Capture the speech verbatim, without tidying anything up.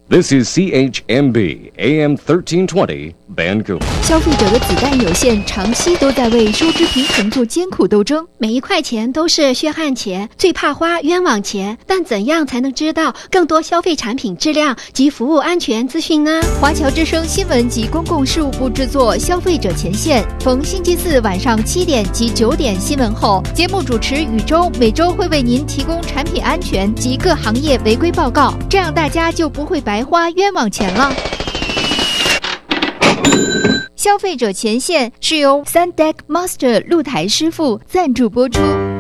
This is C H M B A M thirteen twenty Vancouver。 消费者的子弹有限，长期都在为收支平衡做艰苦斗争， 每一块钱都是血汗钱，最怕花冤枉钱。但怎样才能知道更多消费产品质量及服务安全资讯呢？ 华侨之声新闻及公共事务部制作《消费者前线》，逢星期四晚上七点及九点新闻后，节目主持宇宙每周会为您提供产品安全及各行业违规报告，这样大家就不会白花冤枉钱了。消费者前线是由三 D E C Master 露台师傅赞助播出。